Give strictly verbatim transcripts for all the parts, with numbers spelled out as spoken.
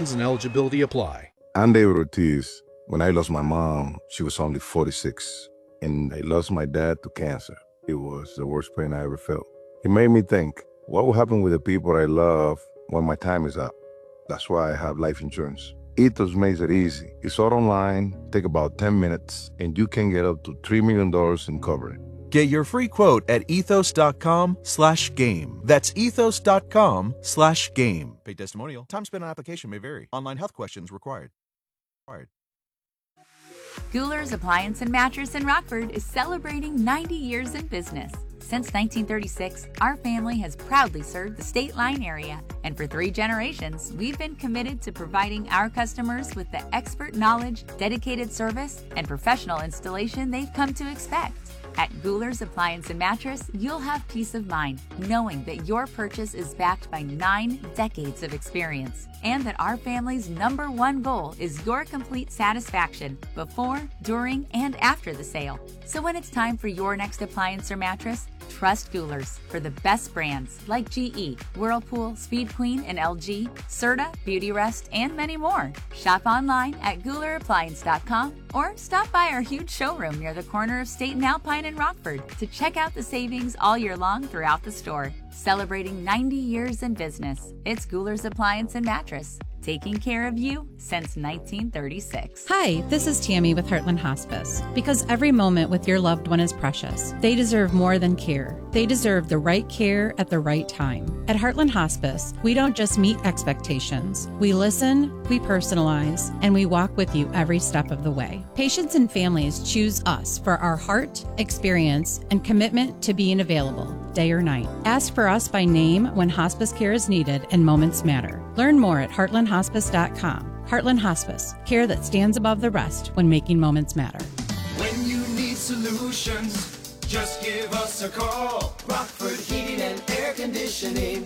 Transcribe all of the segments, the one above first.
Restrictions and eligibility apply. I'm David Ortiz. When I lost my mom, she was only forty-six. And I lost my dad to cancer. It was the worst pain I ever felt. It made me think, what will happen with the people I love when my time is up? That's why I have life insurance. Ethos makes it easy. It's all online, take about ten minutes, and you can get up to three million dollars in coverage. Get your free quote at ethos.com slash game. That's ethos.com slash game. Paid testimonial. Time spent on application may vary. Online health questions required. required. Gouler's Appliance and Mattress in Rockford is celebrating ninety years in business. Since nineteen thirty-six, our family has proudly served the State Line area, and for three generations, we've been committed to providing our customers with the expert knowledge, dedicated service, and professional installation they've come to expect. At Gouler's Appliance and Mattress, you'll have peace of mind knowing that your purchase is backed by nine decades of experience, and that our family's number one goal is your complete satisfaction before, during, and after the sale. So when it's time for your next appliance or mattress, trust Gouler's for the best brands like G E, Whirlpool, Speed Queen, and L G, Serta, Beautyrest, and many more. Shop online at Gouler Appliance dot com or stop by our huge showroom near the corner of State and Alpine in Rockford to check out the savings all year long throughout the store. Celebrating ninety years in business, it's Gouler's Appliance and Mattress, taking care of you since nineteen thirty-six. Hi, this is Tammy with Heartland Hospice. Because every moment with your loved one is precious, they deserve more than care. They deserve the right care at the right time. At Heartland Hospice, we don't just meet expectations. We listen, we personalize, and we walk with you every step of the way. Patients and families choose us for our heart, experience, and commitment to being available, day or night. Ask for us by name when hospice care is needed and moments matter. Learn more at heartland hospice dot com. Heartland Hospice, care that stands above the rest when making moments matter. When you need solutions, just give us a call. Rockford Heating and Air Conditioning.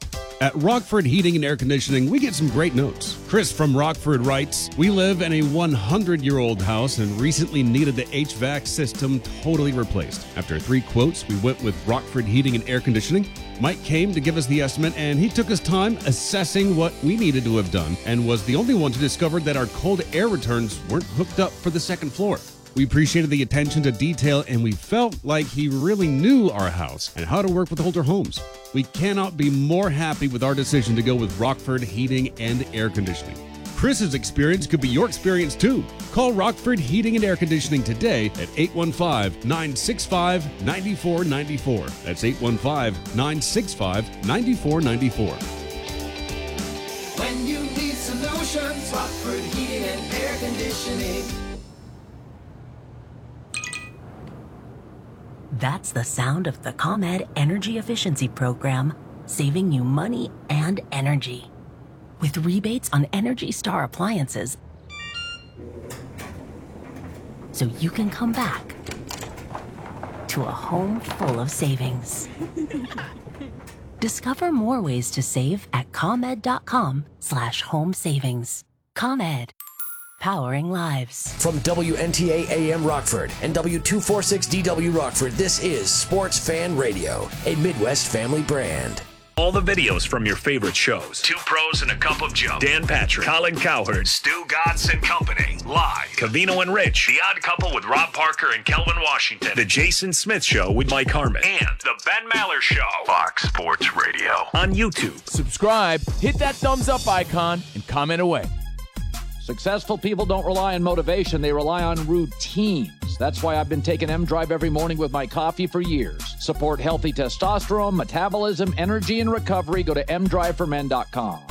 At Rockford Heating and Air Conditioning, we get some great notes. Chris from Rockford writes, we live in a hundred-year-old house and recently needed the H V A C system totally replaced. After three quotes, we went with Rockford Heating and Air Conditioning. Mike came to give us the estimate, and he took his time assessing what we needed to have done and was the only one to discover that our cold air returns weren't hooked up for the second floor. We appreciated the attention to detail, and we felt like he really knew our house and how to work with older homes. We cannot be more happy with our decision to go with Rockford Heating and Air Conditioning. Chris's experience could be your experience too. Call Rockford Heating and Air Conditioning today at eight one five, nine six five, nine four nine four. That's eight one five, nine six five, nine four nine four. When you need solutions, Rockford Heating and Air Conditioning. That's the sound of the ComEd Energy Efficiency Program, saving you money and energy. With rebates on Energy Star appliances, so you can come back to a home full of savings. Discover more ways to save at ComEd.com slash home savings. ComEd. Powering lives. From W N T A A M Rockford and W two forty-six D W Rockford, this is Sports Fan Radio, a Midwest family brand. All the videos from your favorite shows. Two Pros and a Cup of Joe. Dan Patrick, Colin Cowherd, Stu Godson Company. Live. Covino and Rich. The Odd Couple with Rob Parker and Kelvin Washington. The Jason Smith Show with Mike Harmon. And The Ben Maller Show. Fox Sports Radio. On YouTube. Subscribe, hit that thumbs up icon, and comment away. Successful people don't rely on motivation, they rely on routines. That's why I've been taking M-Drive every morning with my coffee for years. Support healthy testosterone, metabolism, energy, and recovery. Go to m drive for men dot com.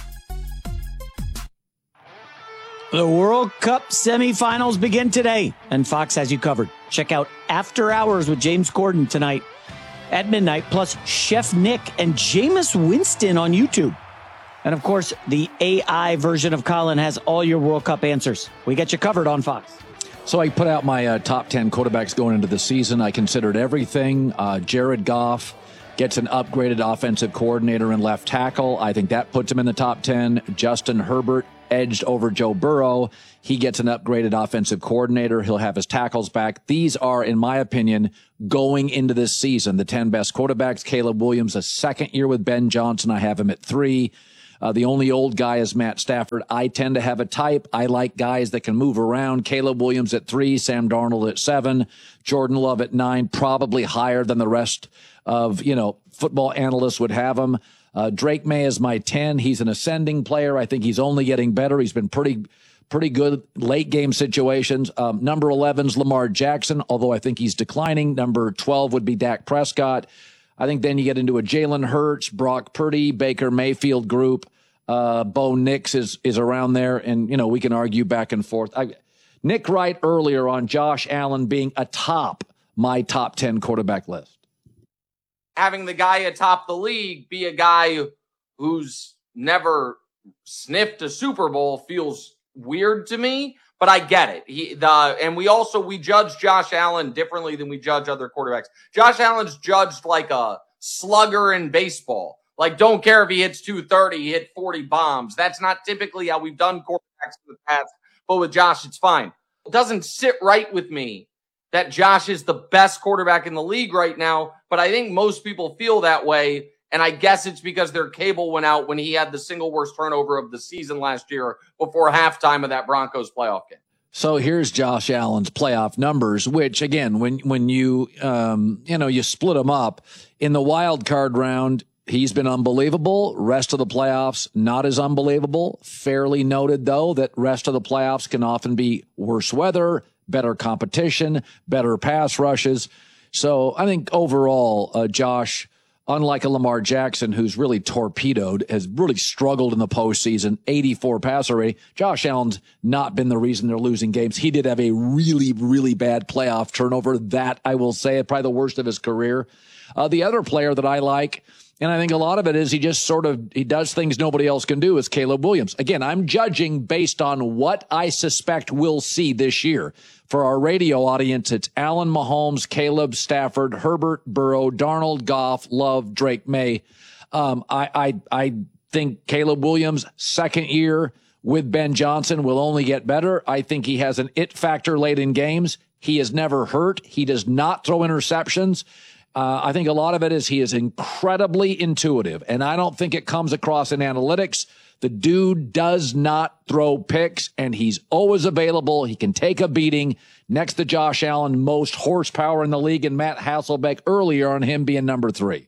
The World Cup semifinals begin today, and Fox has you covered. Check out After Hours with James Corden tonight at midnight, plus Chef Nick and Jameis Winston on YouTube. And, of course, the A I version of Colin has all your World Cup answers. We got you covered on Fox. So I put out my uh, top ten quarterbacks going into the season. I considered everything. Uh, Jared Goff gets an upgraded offensive coordinator and left tackle. I think that puts him in the top ten. Justin Herbert edged over Joe Burrow. He gets an upgraded offensive coordinator. He'll have his tackles back. These are, in my opinion, going into this season, the ten best quarterbacks. Caleb Williams, a second year with Ben Johnson. I have him at three. Uh, the only old guy is Matt Stafford. I tend to have a type. I like guys that can move around. Caleb Williams at three, Sam Darnold at seven, Jordan Love at nine, probably higher than the rest of, you know, football analysts would have him. Uh, Drake May is my ten. He's an ascending player. I think he's only getting better. He's been pretty pretty good late game situations. Um, number eleven is Lamar Jackson, although I think he's declining. Number twelve would be Dak Prescott. I think then you get into a Jalen Hurts, Brock Purdy, Baker Mayfield group. Uh, Bo Nix is is around there, and, you know, we can argue back and forth. I, Nick Wright earlier on Josh Allen being atop my top ten quarterback list. Having the guy atop the league be a guy who's never sniffed a Super Bowl feels weird to me, but I get it. He, the, and we also, we judge Josh Allen differently than we judge other quarterbacks. Josh Allen's judged like a slugger in baseball. Like, don't care if he hits two thirty, he hit forty bombs. That's not typically how we've done quarterbacks in the past, but with Josh, it's fine. It doesn't sit right with me that Josh is the best quarterback in the league right now, but I think most people feel that way. And I guess it's because their cable went out when he had the single worst turnover of the season last year before halftime of that Broncos playoff game. So here's Josh Allen's playoff numbers, which, again, when when you um, you know you split them up in the wild card round, he's been unbelievable. Rest of the playoffs, not as unbelievable. Fairly noted, though, that rest of the playoffs can often be worse weather, better competition, better pass rushes. So I think overall, uh, Josh, unlike a Lamar Jackson, who's really torpedoed, has really struggled in the postseason, eighty-four passer rate. Josh Allen's not been the reason they're losing games. He did have a really, really bad playoff turnover. That, I will say, probably the worst of his career. Uh, the other player that I like, and I think a lot of it is he just sort of, he does things nobody else can do, is Caleb Williams. Again, I'm judging based on what I suspect we'll see this year. For our radio audience, it's Allen, Mahomes, Caleb, Stafford, Herbert, Burrow, Darnold, Goff, Love, Drake May. Um, I, I, I think Caleb Williams' second year with Ben Johnson will only get better. I think he has an it factor late in games. He is never hurt. He does not throw interceptions. Uh, I think a lot of it is he is incredibly intuitive, and I don't think it comes across in analytics. The dude does not throw picks, and he's always available. He can take a beating. Next to Josh Allen, most horsepower in the league, and Matt Hasselbeck earlier on him being number three.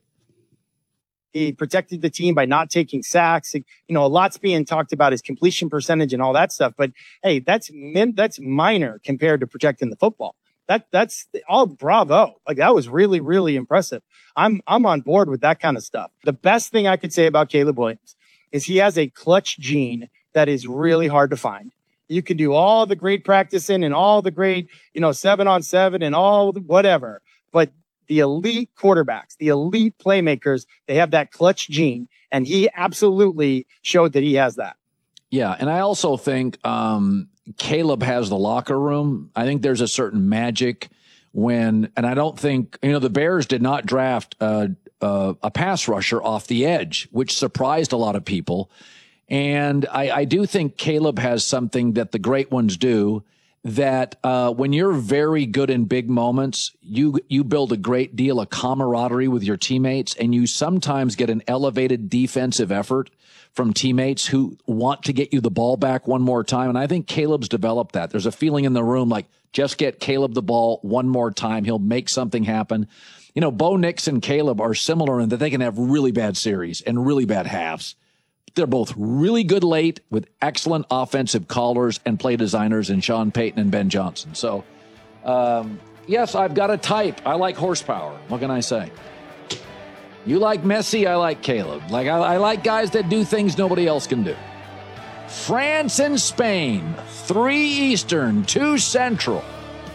He protected the team by not taking sacks. You know, a lot's being talked about his completion percentage and all that stuff. But hey, that's min- that's minor compared to protecting the football. That that's all bravo. Like, that was really, really impressive. I'm I'm on board with that kind of stuff. The best thing I could say about Caleb Williams is he has a clutch gene that is really hard to find. You can do all the great practicing and all the great, you know, seven on seven and all the whatever. But the elite quarterbacks, the elite playmakers, they have that clutch gene. And he absolutely showed that he has that. Yeah. And I also think um, Caleb has the locker room. I think there's a certain magic when, and I don't think, you know, the Bears did not draft uh, uh, a pass rusher off the edge, which surprised a lot of people. And I, I do think Caleb has something that the great ones do, that uh, when you're very good in big moments, you you build a great deal of camaraderie with your teammates, and you sometimes get an elevated defensive effort from teammates who want to get you the ball back one more time. And I think Caleb's developed that. There's a feeling in the room like, just get Caleb the ball one more time. He'll make something happen. You know, Bo Nix and Caleb are similar in that they can have really bad series and really bad halves. They're both really good late with excellent offensive callers and play designers in Sean Payton and Ben Johnson. So, um, yes, I've got a type. I like horsepower. What can I say? You like Messi, I like Caleb. Like I, I like guys that do things nobody else can do. France and Spain, three Eastern, two Central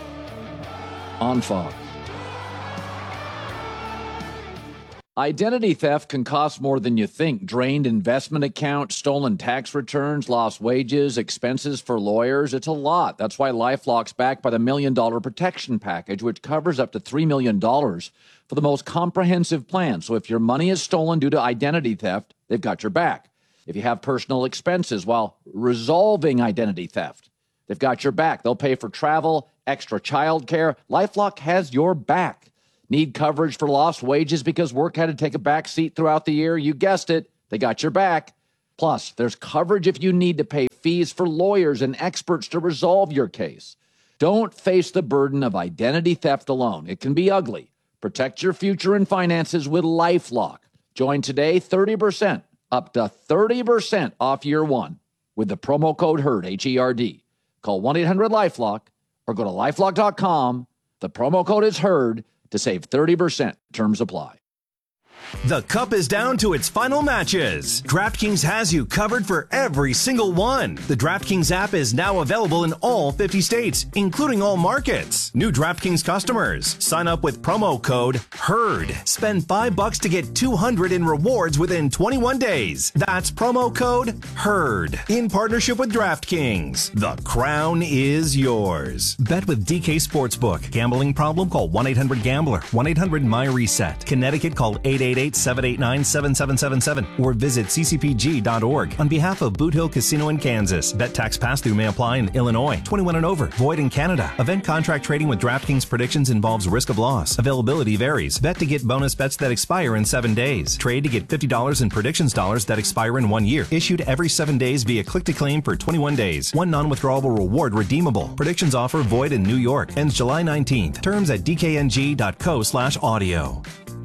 on Fox. Identity theft can cost more than you think. Drained investment accounts, stolen tax returns, lost wages, expenses for lawyers. It's a lot. That's why LifeLock's backed by the Million Dollar Protection Package, which covers up to three million dollars for the most comprehensive plan. So if your money is stolen due to identity theft, they've got your back. If you have personal expenses while resolving identity theft, they've got your back. They'll pay for travel, extra child care. LifeLock has your back. Need coverage for lost wages because work had to take a back seat throughout the year? You guessed it. They got your back. Plus, there's coverage if you need to pay fees for lawyers and experts to resolve your case. Don't face the burden of identity theft alone. It can be ugly. Protect your future and finances with LifeLock. Join today, thirty percent, up to thirty percent off year one with the promo code HERD, H E R D. Call one eight hundred LifeLock or go to lifelock dot com. The promo code is HERD to save thirty percent. Terms apply. The Cup is down to its final matches. DraftKings has you covered for every single one. The DraftKings app is now available in all fifty states, including all markets. New DraftKings customers, sign up with promo code HERD. Spend five bucks to get two hundred in rewards within twenty-one days. That's promo code HERD. In partnership with DraftKings, the crown is yours. Bet with D K Sportsbook. Gambling problem? Call one eight hundred gambler. one eight hundred my reset. Connecticut, call eight eight eight, seven eight nine, seven seven seven seven or visit c c p g dot org. On behalf of Boot Hill Casino in Kansas, bet tax pass-through may apply in Illinois. twenty-one and over. Void in Canada. Event contract trading with DraftKings predictions involves risk of loss. Availability varies. Bet to get bonus bets that expire in seven days. Trade to get fifty dollars in predictions dollars that expire in one year. Issued every seven days via click-to-claim for twenty-one days. One non-withdrawable reward redeemable. Predictions offer void in New York. Ends July nineteenth. Terms at d k n g dot co slash audio.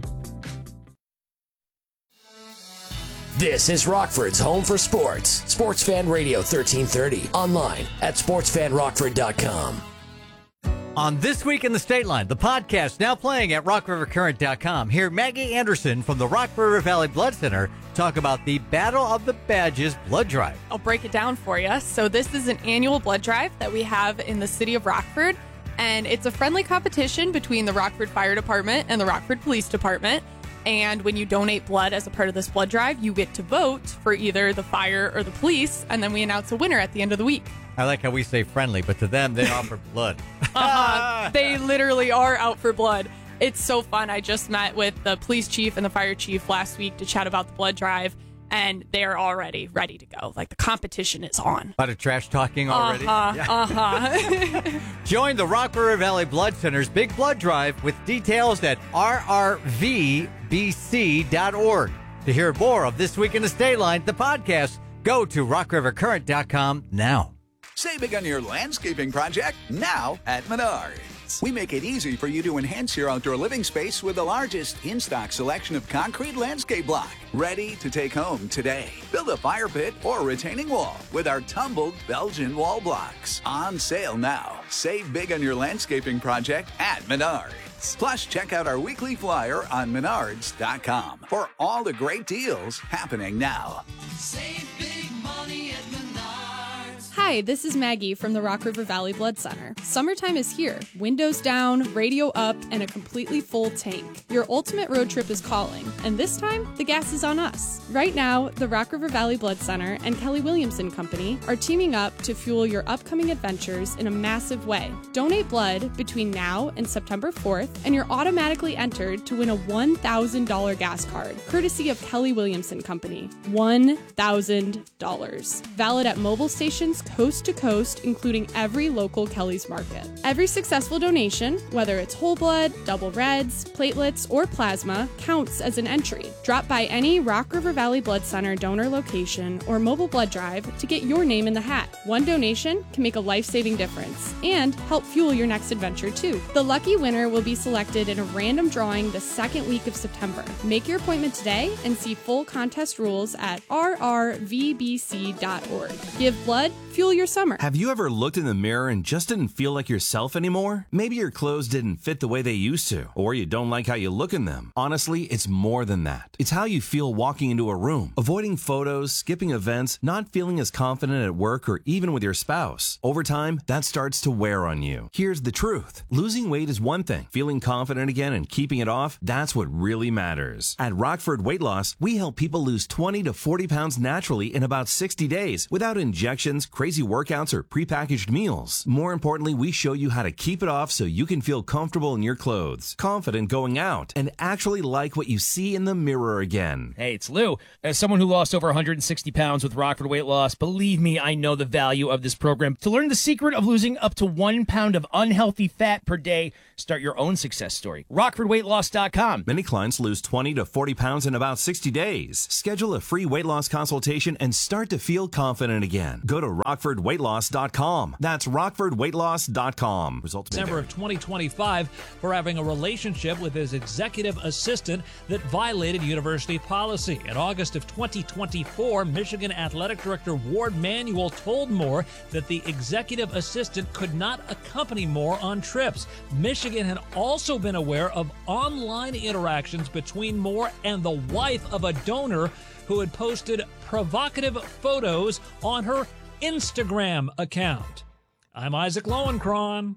This is Rockford's home for sports. Sports Fan Radio thirteen thirty. Online at sports fan rockford dot com. On This Week in the State Line, the podcast now playing at rock river current dot com. Hear Maggie Anderson from the Rock River Valley Blood Center talk about the Battle of the Badges blood drive. I'll break it down for you. So this is an annual blood drive that we have in the city of Rockford, and it's a friendly competition between the Rockford Fire Department and the Rockford Police Department. And when you donate blood as a part of this blood drive, you get to vote for either the fire or the police, and then we announce a winner at the end of the week. I like how we say friendly, but to them, they offer blood. Uh-huh. They literally are out for blood. It's so fun. I just met with the police chief and the fire chief last week to chat about the blood drive, and they're already ready to go. Like, the competition is on. A lot of trash talking already. Uh-huh, yeah. uh-huh. Join the Rock River Valley Blood Center's Big Blood Drive with details at r r v b c dot org. To hear more of This Week in the State Line, the podcast, go to rock river current dot com now. Save big on your landscaping project now at Menards. We make it easy for you to enhance your outdoor living space with the largest in-stock selection of concrete landscape block. Ready to take home today. Build a fire pit or retaining wall with our tumbled Belgian wall blocks. On sale now. Save big on your landscaping project at Menards. Plus, check out our weekly flyer on menards dot com for all the great deals happening now. Save big money at Menards. Hi, this is Maggie from the Rock River Valley Blood Center. Summertime is here. Windows down, radio up, and a completely full tank. Your ultimate road trip is calling, and this time, the gas is on us. Right now, the Rock River Valley Blood Center and Kelly Williamson Company are teaming up to fuel your upcoming adventures in a massive way. Donate blood between now and September fourth, and you're automatically entered to win a one thousand dollars gas card, courtesy of Kelly Williamson Company. one thousand dollars. Valid at mobile stations coast to coast, including every local Kelly's Market. Every successful donation, whether it's whole blood, double reds, platelets, or plasma, counts as an entry. Drop by any Rock River Valley Blood Center donor location or mobile blood drive to get your name in the hat. One donation can make a life-saving difference and help fuel your next adventure too. The lucky winner will be selected in a random drawing the second week of September. Make your appointment today and see full contest rules at r r v b c dot org. Give blood, fuel your summer. Have you ever looked in the mirror and just didn't feel like yourself anymore? Maybe your clothes didn't fit the way they used to, or you don't like how you look in them. Honestly, it's more than that. It's how you feel walking into a room, avoiding photos, skipping events, not feeling as confident at work or even with your spouse. Over time, that starts to wear on you. Here's the truth. Losing weight is one thing. Feeling confident again and keeping it off, that's what really matters. At Rockford Weight Loss, we help people lose twenty to forty pounds naturally in about sixty days without injections, crazy workouts or prepackaged meals. More importantly, we show you how to keep it off so you can feel comfortable in your clothes, confident going out, and actually like what you see in the mirror again. Hey, it's Lou. As someone who lost over one hundred sixty pounds with Rockford Weight Loss, believe me, I know the value of this program. To learn the secret of losing up to one pound of unhealthy fat per day, start your own success story. rockford weight loss dot com. Many clients lose twenty to forty pounds in about sixty days. Schedule a free weight loss consultation and start to feel confident again. Go to rockford weight loss dot com. That's rockford weight loss dot com. Results December of twenty twenty-five for having a relationship with his executive assistant that violated university policy. In August of twenty twenty-four, Michigan Athletic Director Ward Manuel told Moore that the executive assistant could not accompany Moore on trips. Michigan had also been aware of online interactions between Moore and the wife of a donor who had posted provocative photos on her Instagram account. I'm Isaac Lowenkron.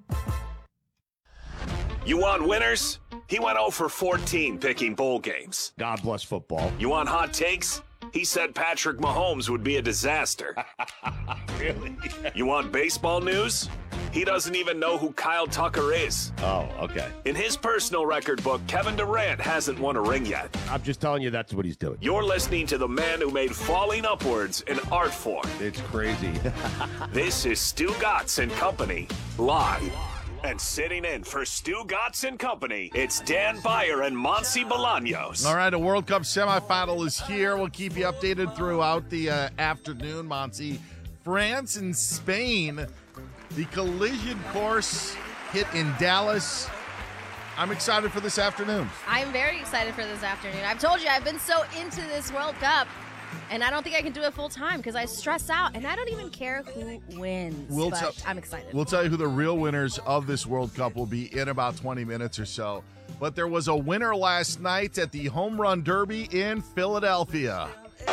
You want winners? He went oh for fourteen picking bowl games. God bless football. You want hot takes? He said Patrick Mahomes would be a disaster. Really? You want baseball news? He doesn't even know who Kyle Tucker is. Oh, okay. In his personal record book, Kevin Durant hasn't won a ring yet. I'm just telling you that's what he's doing. You're listening to the man who made falling upwards an art form. It's crazy. This is Stu Gatz and Company, live. And sitting in for Stu Gatz and Company, it's Dan Beyer and Monty Bolaños. All right, a World Cup semifinal is here. We'll keep you updated throughout the uh, afternoon, Monty. France and Spain, the collision course hit in Dallas. I'm excited for this afternoon. I'm very excited for this afternoon. I've told you, I've been so into this World Cup, and I don't think I can do it full time because I stress out, and I don't even care who wins. We'll but t- I'm excited. We'll tell you who the real winners of this World Cup will be in about twenty minutes or so. But there was a winner last night at the Home Run Derby in Philadelphia.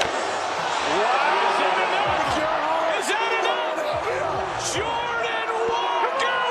Is that enough? Jordan Walker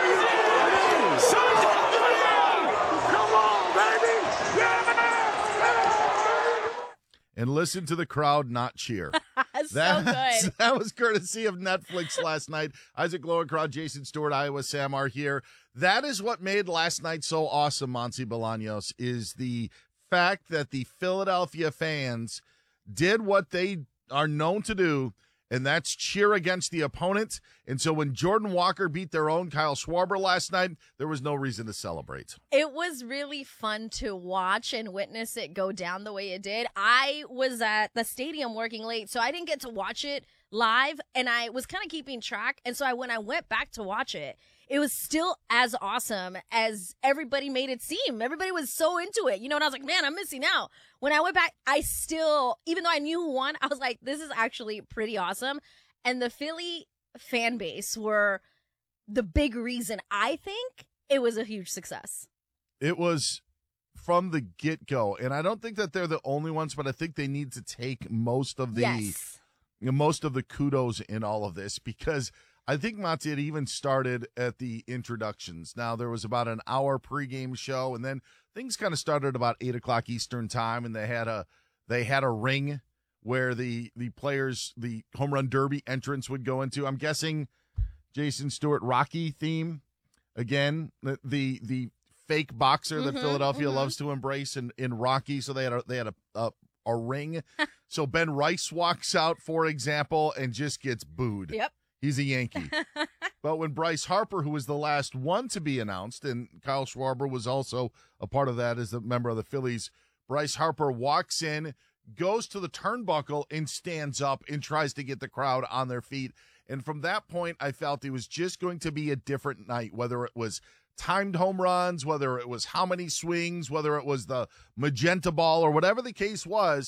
wins it! Come on, baby! Yeah! And listen to the crowd not cheer. so That's, good. That was courtesy of Netflix last night. Isaac Lowenkron, Jason Stewart, Iowa Sam are here. That is what made last night so awesome, Monty Bolaños, is the fact that the Philadelphia fans did what they are known to do, and that's cheer against the opponent. And so when Jordan Walker beat their own Kyle Schwarber last night, there was no reason to celebrate. It was really fun to watch and witness it go down the way it did. I was at the stadium working late, so I didn't get to watch it live, and I was kind of keeping track. And so I, when I went back to watch it, it was still as awesome as everybody made it seem. Everybody was so into it, you know, and I was like, man, I'm missing out. When I went back, I still, even though I knew who won, I was like, this is actually pretty awesome. And the Philly fan base were the big reason I think it was a huge success. It was from the get-go, and I don't think that they're the only ones, but I think they need to take most of the yes. you know, most of the kudos in all of this, because I think, Monty, it even started at the introductions. Now, there was about an hour pregame show, and then things kind of started about eight o'clock Eastern time, and they had a they had a ring where the the players, the home run derby entrance would go into. I'm guessing Jason Stewart Rocky theme again. The the, the fake boxer that Mm-hmm, Philadelphia mm-hmm. loves to embrace in, in Rocky. So they had a they had a a, a ring. So Ben Rice walks out, for example, and just gets booed. Yep. He's a Yankee. But when Bryce Harper, who was the last one to be announced, and Kyle Schwarber was also a part of that as a member of the Phillies, Bryce Harper walks in, goes to the turnbuckle, and stands up and tries to get the crowd on their feet. And from that point, I felt it was just going to be a different night, whether it was timed home runs, whether it was how many swings, whether it was the magenta ball, or whatever the case was.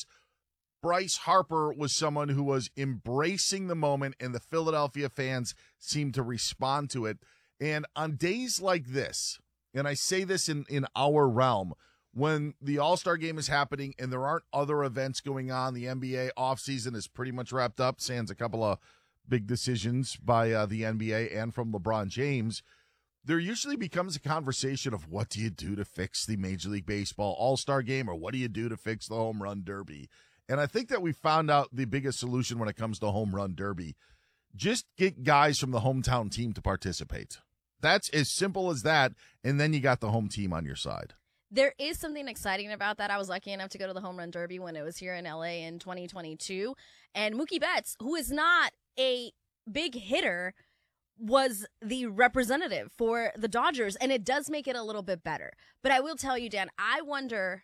Bryce Harper was someone who was embracing the moment, and the Philadelphia fans seemed to respond to it. And on days like this, and I say this in, in our realm, when the All-Star game is happening and there aren't other events going on, the N B A offseason is pretty much wrapped up, sans a couple of big decisions by uh, the N B A and from LeBron James, there usually becomes a conversation of what do you do to fix the Major League Baseball All-Star game, or what do you do to fix the home run derby? And I think that we found out the biggest solution when it comes to home run derby. just get guys from the hometown team to participate. That's as simple as that, and then you got the home team on your side. There is something exciting about that. I was lucky enough to go to the Home Run Derby when it was here in L A in twenty twenty-two. And Mookie Betts, who is not a big hitter, was the representative for the Dodgers. And it does make it a little bit better. But I will tell you, Dan, I wonder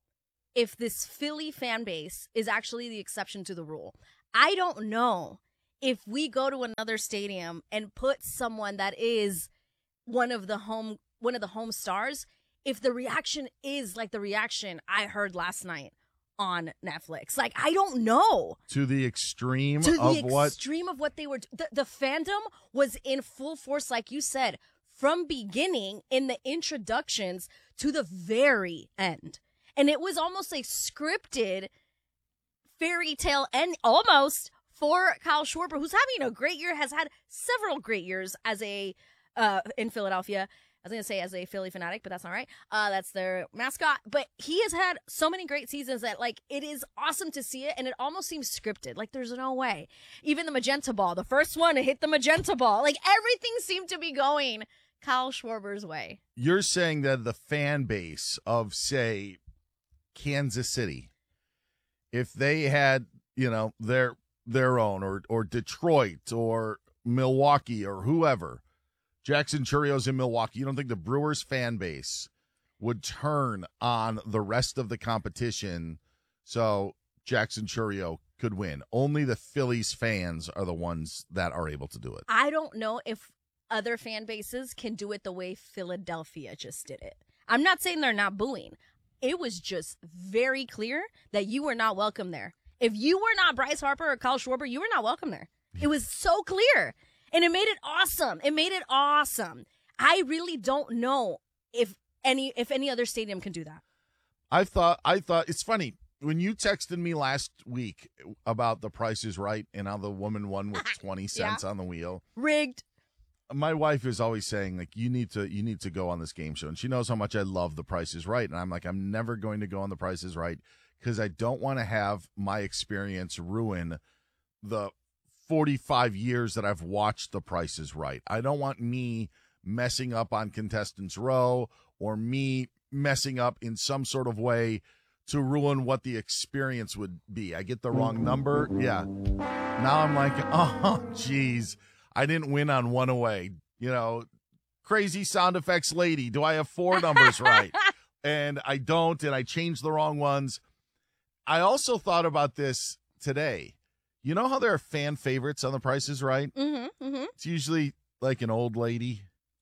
if this Philly fan base is actually the exception to the rule. I don't know if we go to another stadium and put someone that is one of the home one of the home stars, if the reaction is like the reaction I heard last night on Netflix. Like, I don't know. To the extreme To of the what? extreme of what they were. The, the fandom was in full force, like you said, from beginning in the introductions to the very end. And it was almost a scripted fairy tale end, almost, for Kyle Schwarber, who's having a great year, has had several great years as a uh, in Philadelphia. I was going to say as a Philly fanatic, but that's not right. Uh, that's their mascot. But he has had so many great seasons that, like, it is awesome to see it, and it almost seems scripted. Like, there's no way. Even the magenta ball, the first one to hit the magenta ball, like, everything seemed to be going Kyle Schwarber's way. You're saying that the fan base of, say, Kansas City, if they had, you know, their their own, or or Detroit or Milwaukee or whoever, Jackson Churrio's in Milwaukee, you don't think the Brewers fan base would turn on the rest of the competition so Jackson Churrio could win? Only the Phillies fans are the ones that are able to do it. I don't know if other fan bases can do it the way Philadelphia just did it. I'm not saying they're not booing. It was just very clear that you were not welcome there. If you were not Bryce Harper or Kyle Schwarber, you were not welcome there. It was so clear. And it made it awesome. It made it awesome. I really don't know if any if any other stadium can do that. I thought I thought it's funny when you texted me last week about The Price is Right and how the woman won with twenty cents Yeah. on the wheel. Rigged. My wife is always saying, like, you need to you need to go on this game show, and she knows how much I love The Price is Right, and I'm like, I'm never going to go on The Price is Right because I don't want to have my experience ruin the forty-five years that I've watched The Price is Right. I don't want me messing up on Contestants Row or me messing up in some sort of way to ruin what the experience would be. I get the wrong number. Yeah. Now I'm like, oh, geez, I didn't win on one away. You know, crazy sound effects lady. Do I have four numbers right? And I don't, and I changed the wrong ones. I also thought about this today. You know how there are fan favorites on The Price is Right? Mm-hmm, mm-hmm. It's usually like an old lady.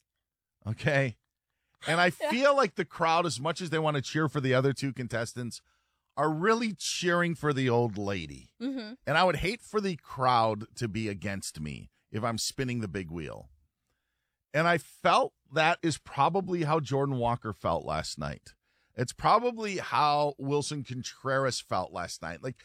Okay. And I feel like the crowd, as much as they want to cheer for the other two contestants, are really cheering for the old lady. Mm-hmm. And I would hate for the crowd to be against me if I'm spinning the big wheel. And I felt that is probably how Jordan Walker felt last night. It's probably how Wilson Contreras felt last night. Like,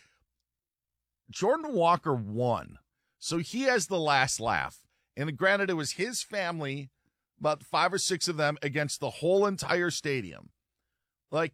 Jordan Walker won, so he has the last laugh. And granted, it was his family, about five or six of them, against the whole entire stadium. Like,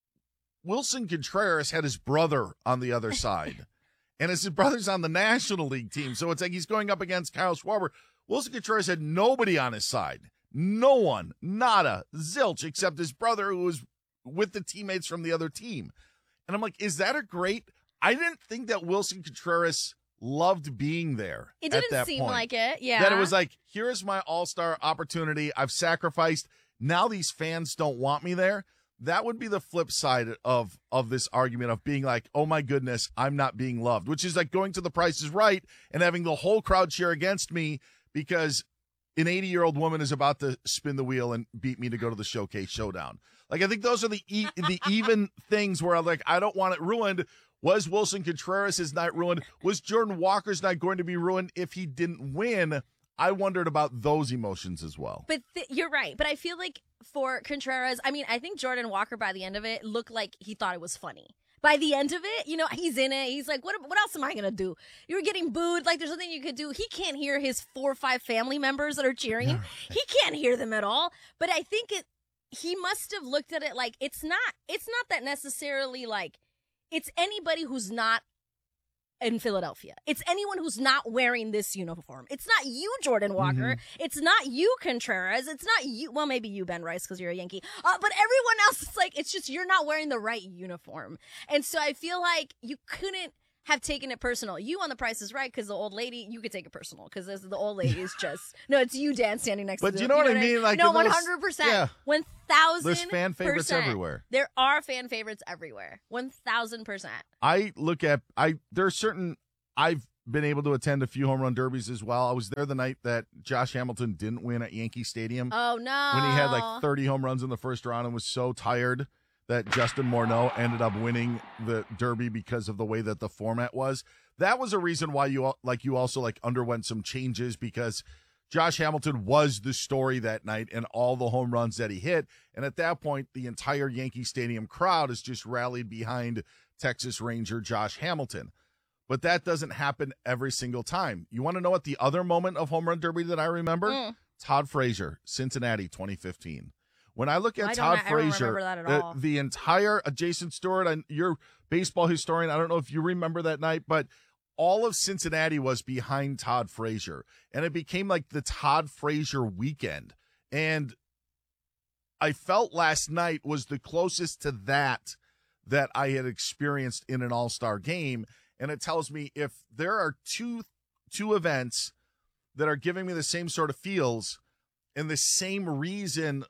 Wilson Contreras had his brother on the other side. And his brother's on the National League team, so it's like he's going up against Kyle Schwarber. Wilson Contreras had nobody on his side. No one. Nada. Zilch, except his brother, who was with the teammates from the other team. And I'm like, is that a great... I didn't think that Wilson Contreras loved being there. It at didn't that seem point. like it, yeah. That it was like, here's my all-star opportunity. I've sacrificed. Now these fans don't want me there. That would be the flip side of, of this argument of being like, oh my goodness, I'm not being loved, which is like going to The Price is Right and having the whole crowd cheer against me because an eighty-year-old woman is about to spin the wheel and beat me to go to the Showcase Showdown. Like, I think those are the e- the even things where I'm like, I don't want it ruined. Was Wilson Contreras' night ruined? Was Jordan Walker's night going to be ruined if he didn't win? I wondered about those emotions as well. But th- you're right. But I feel like for Contreras, I mean, I think Jordan Walker by the end of it looked like he thought it was funny. By the end of it, you know, he's in it. He's like, what What else am I going to do? You were getting booed. Like, there's nothing you could do. He can't hear his four or five family members that are cheering. He can't hear them at all. But I think it. He must have looked at it like it's not. It's not that necessarily like it's anybody who's not in Philadelphia. It's anyone who's not wearing this uniform. It's not you, Jordan Walker. Mm-hmm. It's not you, Contreras. It's not you. Well, maybe you, Ben Rice, because you're a Yankee. Uh, but everyone else, it's like, it's just you're not wearing the right uniform. And so I feel like you couldn't have taken it personal. You on The Price is Right, because the old lady, you could take it personal, because the old lady is just, no, it's you, Dan, standing next But to the you know what I mean? Like no, in those- one hundred percent. yeah. one thousand There's fan favorites everywhere. There are fan favorites everywhere. one thousand percent. I look at I there are certain I've been able to attend a few home run derbies as well. I was there the night that Josh Hamilton didn't win at Yankee Stadium. Oh, no. When he had like thirty home runs in the first round and was so tired that Justin Morneau ended up winning the derby because of the way that the format was. That was a reason why you al- like you also like underwent some changes, because Josh Hamilton was the story that night and all the home runs that he hit. And at that point, the entire Yankee Stadium crowd has just rallied behind Texas Ranger Josh Hamilton. But that doesn't happen every single time. You want to know what the other moment of home run derby that I remember? Mm. Todd Frazier, Cincinnati, twenty fifteen. When I look at I don't- Todd I don't Frazier, remember that at the, all. the entire uh, Jason Stewart, and you're baseball historian, I don't know if you remember that night, but all of Cincinnati was behind Todd Frazier, and it became like the Todd Frazier weekend. And I felt last night was the closest to that that I had experienced in an all-star game. And it tells me if there are two two events that are giving me the same sort of feels, and the same reason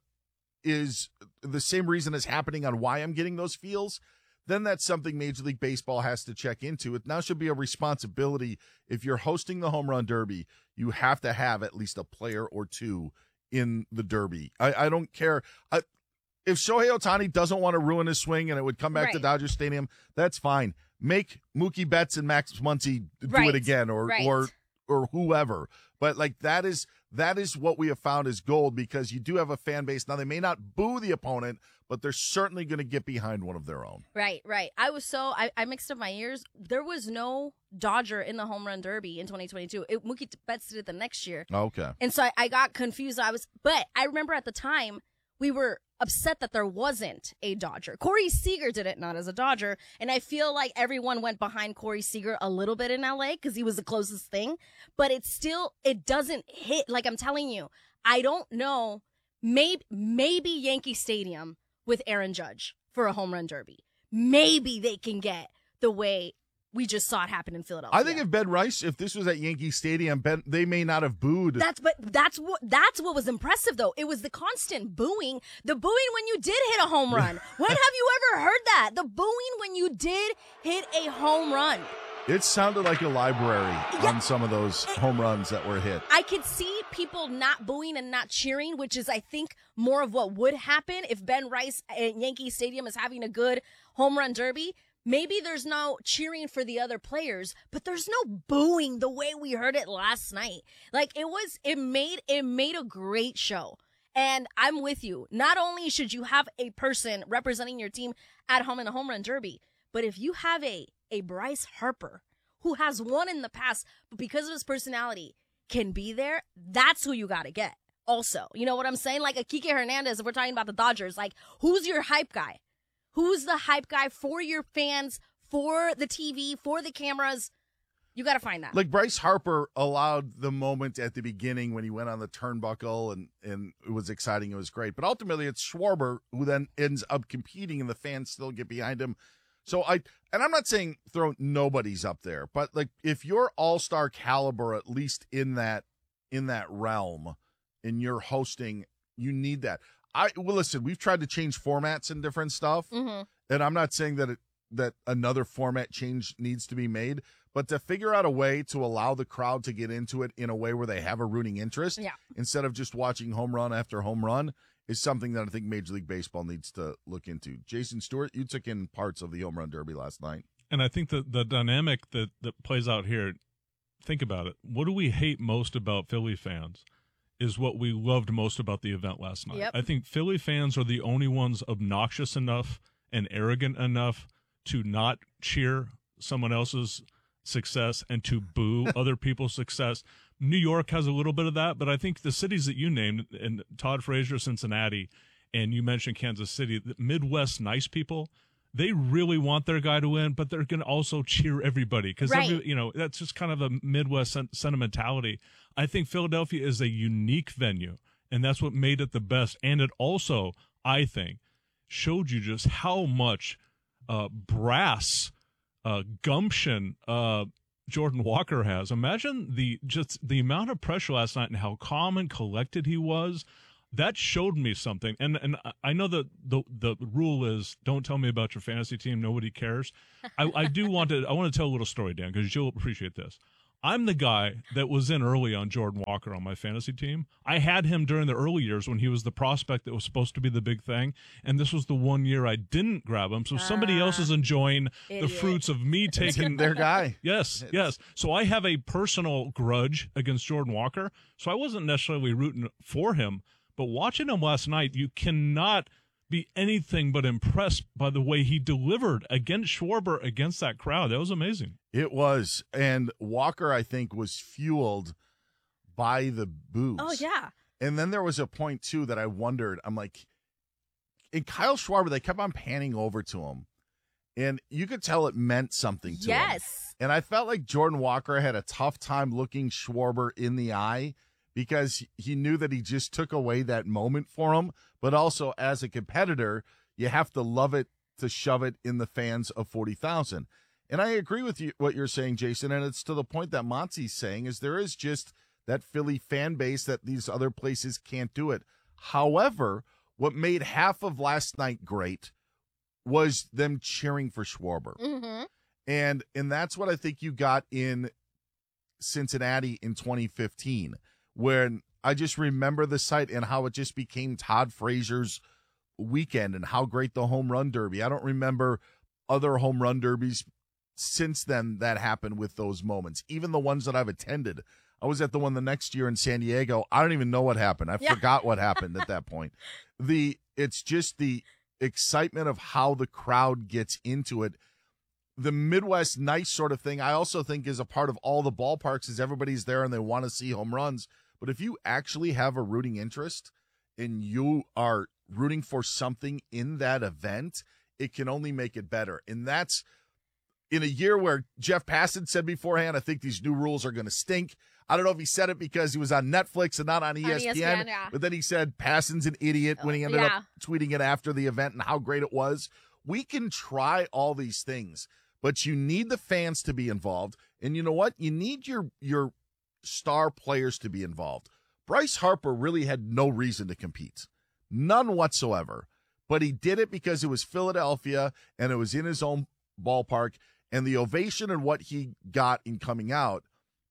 is the same reason is happening on why I'm getting those feels, then that's something Major League Baseball has to check into. It now should be a responsibility. If you're hosting the home run derby, you have to have at least a player or two in the derby. I, I don't care. I, if Shohei Ohtani doesn't want to ruin his swing and it would come back to Right. Dodger Stadium, that's fine. Make Mookie Betts and Max Muncy do Right. it again, or Right. or or whoever. But like that is that is what we have found is gold, because you do have a fan base. Now they may not boo the opponent, but they're certainly going to get behind one of their own. Right, right. I was so I, I mixed up my years. There was no Dodger in the home run derby in twenty twenty-two. It, Mookie Betts did it the next year, Okay. and so I, I got confused. I was, but I remember at the time we were upset that there wasn't a Dodger. Corey Seager did it, not as a Dodger, and I feel like everyone went behind Corey Seager a little bit in L A because he was the closest thing. But it's still, it doesn't hit. Like I'm telling you, I don't know. Maybe maybe Yankee Stadium with Aaron Judge for a home run derby. Maybe they can get the way we just saw it happen in Philadelphia. I think if Ben Rice, if this was at Yankee Stadium, Ben, they may not have booed. That's but that's what that's what was impressive though. It was the constant booing, the booing when you did hit a home run. When have you ever heard that? The booing when you did hit a home run. It sounded like a library on some of those home runs that were hit. I could see people not booing and not cheering, which is I think more of what would happen if Ben Rice at Yankee Stadium is having a good home run derby. Maybe there's no cheering for the other players, but there's no booing the way we heard it last night. Like it was, it made, it made a great show. And I'm with you. Not only should you have a person representing your team at home in a home run derby, but if you have a, a Bryce Harper who has won in the past, but because of his personality can be there, that's who you got to get. Also, you know what I'm saying? Like a Kike Hernandez, if we're talking about the Dodgers, like who's your hype guy? Who's the hype guy for your fans, for the T V, for the cameras? You got to find that. Like Bryce Harper allowed the moment at the beginning when he went on the turnbuckle, and, and it was exciting. It was great. But ultimately, it's Schwarber who then ends up competing, and the fans still get behind him. So I, and I'm not saying throw nobody's up there, but like if you're all-star caliber, at least in that, in that realm, and you're hosting, you need that. I well, listen, we've tried to change formats and different stuff, Mm-hmm. and I'm not saying that it, that another format change needs to be made, but to figure out a way to allow the crowd to get into it in a way where they have a rooting interest, Yeah. instead of just watching home run after home run, is something that I think Major League Baseball needs to look into. Jason Stewart, you took in parts of the home run derby last night. And I think that the dynamic that, that plays out here, think about it. What do we hate most about Philly fans is what we loved most about the event last night. Yep. I think Philly fans are the only ones obnoxious enough and arrogant enough to not cheer someone else's success and to boo other people's success. New York has a little bit of that, but I think the cities that you named, and Todd Frazier, Cincinnati, and you mentioned Kansas City, the Midwest nice people, they really want their guy to win, but they're going to also cheer everybody because, Right. you know, that's just kind of a Midwest sen- sentimentality. I think Philadelphia is a unique venue, and that's what made it the best. And it also, I think, showed you just how much uh, brass, uh, gumption uh, Jordan Walker has. Imagine the just the amount of pressure last night and how calm and collected he was. That showed me something. And and I know that the the rule is don't tell me about your fantasy team. Nobody cares. I, I do want to I want to tell a little story, Dan, because you'll appreciate this. I'm the guy that was in early on Jordan Walker on my fantasy team. I had him during the early years when he was the prospect that was supposed to be the big thing, and this was the one year I didn't grab him. So somebody else is enjoying idiot. the fruits of me taking their guy. Yes, yes. So I have a personal grudge against Jordan Walker, so I wasn't necessarily rooting for him, but watching him last night, you cannot be anything but impressed by the way he delivered against Schwarber, against that crowd. That was amazing. It was. And Walker, I think, was fueled by the boos. Oh, yeah. And then there was a point, too, that I wondered. I'm like, in Kyle Schwarber, they kept on panning over to him. And you could tell it meant something to him. Yes. And I felt like Jordan Walker had a tough time looking Schwarber in the eye because he knew that he just took away that moment for him. But also, as a competitor, you have to love it to shove it in the fans of forty thousand. And I agree with you what you're saying, Jason, and it's to the point that Monty's saying is there is just that Philly fan base that these other places can't do it. However, what made half of last night great was them cheering for Schwarber. Mm-hmm. And and that's what I think you got in Cincinnati in twenty fifteen, when I just remember the site and how it just became Todd Frazier's weekend and how great the home run derby. I don't remember other home run derbies since then that happened with those moments. Even the ones that I've attended. I was at the one the next year in San Diego. I don't even know what happened. I Yeah. forgot what happened at that point. The it's just the excitement of how the crowd gets into it. The Midwest nice sort of thing, I also think, is a part of all the ballparks is everybody's there and they want to see home runs. But if you actually have a rooting interest and you are rooting for something in that event, it can only make it better. And that's in a year where Jeff Passan said beforehand, I think these new rules are going to stink. I don't know if he said it because he was on Netflix and not on E S P N, E S P N, yeah. but then he said Passan's an idiot when he ended yeah. up tweeting it after the event and how great it was. We can try all these things, but you need the fans to be involved. And you know what? You need your your star players to be involved. Bryce Harper really had no reason to compete. None whatsoever. But he did it because it was Philadelphia and it was in his own ballpark, and the ovation and what he got in coming out,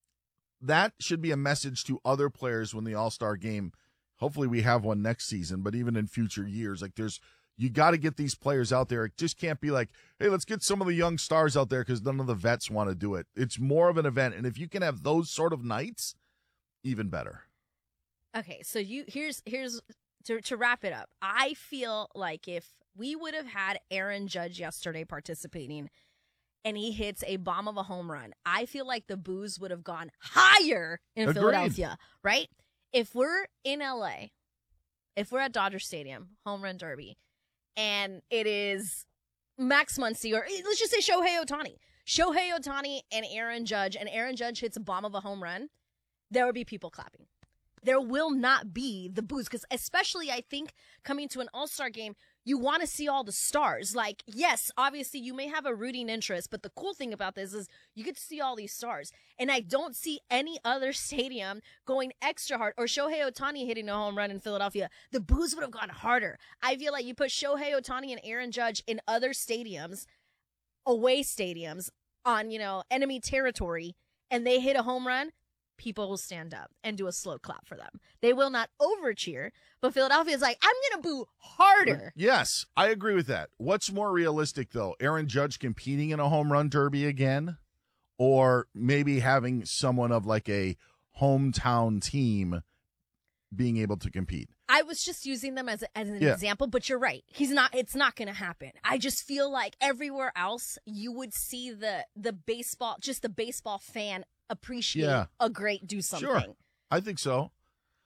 that should be a message to other players when the All-Star game, hopefully we have one next season, but even in future years, like there's, you got to get these players out there. It just can't be like, hey, let's get some of the young stars out there because none of the vets want to do it. It's more of an event. And if you can have those sort of nights, even better. Okay, so you here's here's to to wrap it up. I feel like if we would have had Aaron Judge yesterday participating and he hits a bomb of a home run, I feel like the boos would have gone higher in Agreed. Philadelphia, right? If we're in L A, if we're at Dodger Stadium, home run derby, and it is Max Muncy, or let's just say Shohei Ohtani. Shohei Ohtani and Aaron Judge, and Aaron Judge hits a bomb of a home run, there would be people clapping. There will not be the boos, because especially I think coming to an All-Star game, you want to see all the stars. Like, yes, obviously you may have a rooting interest, but the cool thing about this is you get to see all these stars. And I don't see any other stadium going extra hard, or Shohei Ohtani hitting a home run in Philadelphia. The boos would have gone harder. I feel like you put Shohei Ohtani and Aaron Judge in other stadiums, away stadiums, on, you know, enemy territory, and they hit a home run, people will stand up and do a slow clap for them. They will not overcheer, but Philadelphia is like, I'm going to boo harder. Yes, I agree with that. What's more realistic, though? Aaron Judge competing in a home run derby again? Or maybe having someone of like a hometown team being able to compete? I was just using them as, a, as an Yeah. example, but you're right. He's not, it's not going to happen. I just feel like everywhere else, you would see the, the baseball, just the baseball fan appreciate Yeah. a great do something. Sure, I think so.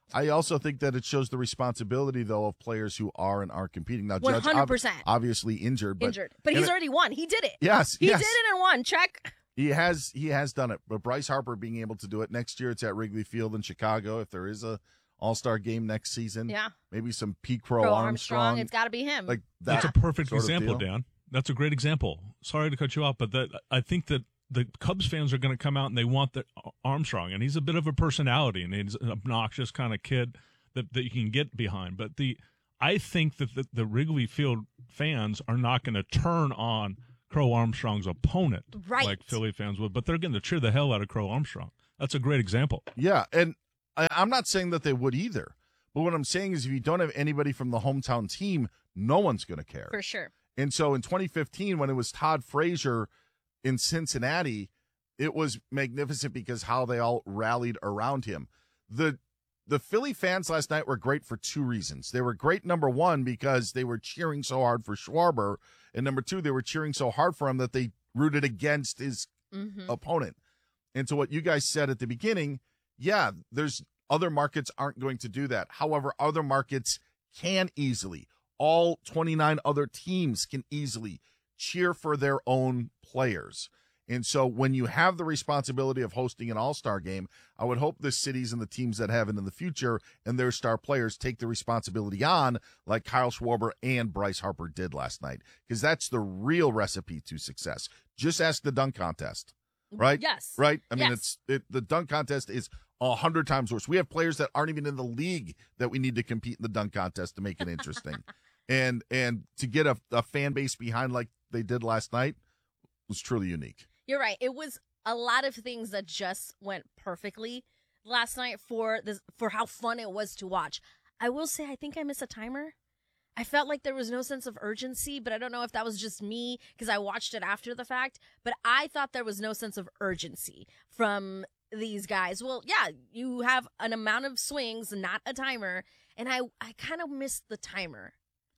I also think that it shows the responsibility, though, of players who are and aren't competing. Now, Judge one hundred percent. ob- obviously injured. But, Injured. But he's it, already won. He did it. Yes, He yes. did it and won. Check. He has he has done it. But Bryce Harper being able to do it next year, it's at Wrigley Field in Chicago. If there is a All-Star game next season, Yeah. maybe some Pete Crow, Crow Armstrong. Armstrong. It's got to be him. Like That's that a perfect sort of example, deal. Dan. That's a great example. Sorry to cut you off, but that I think that the Cubs fans are going to come out and they want the Armstrong, and he's a bit of a personality, and he's an obnoxious kind of kid that, that you can get behind. But the I think that the, the Wrigley Field fans are not going to turn on Crow Armstrong's opponent Right. like Philly fans would, but they're going to cheer the hell out of Crow Armstrong. That's a great example. Yeah, and I, I'm not saying that they would either. But what I'm saying is if you don't have anybody from the hometown team, no one's going to care. For sure. And so in twenty fifteen, when it was Todd Frazier in Cincinnati, it was magnificent because how they all rallied around him. The the Philly fans last night were great for two reasons. They were great, number one, because they were cheering so hard for Schwarber. And number two, they were cheering so hard for him that they rooted against his Mhm. opponent. And so what you guys said at the beginning, yeah, there's other markets aren't going to do that. However, other markets can easily. All twenty-nine other teams can easily cheer for their own players. And so when you have the responsibility of hosting an all-star game, I would hope the cities and the teams that have it in the future and their star players take the responsibility on like Kyle Schwarber and Bryce Harper did last night, because that's the real recipe to success. Just ask the dunk contest, right? Yes. Right? I mean, Yes. it's it, the dunk contest is a hundred times worse. We have players that aren't even in the league that we need to compete in the dunk contest to make it interesting. and and to get a, a fan base behind like they did last night was truly unique. You're right. It was a lot of things that just went perfectly last night for this for how fun it was to watch. I will say I think I missed a timer. I felt like there was no sense of urgency, but I don't know if that was just me because I watched it after the fact. But I thought there was no sense of urgency from these guys. Well, yeah, you have an amount of swings, not a timer, and I, I kind of missed the timer.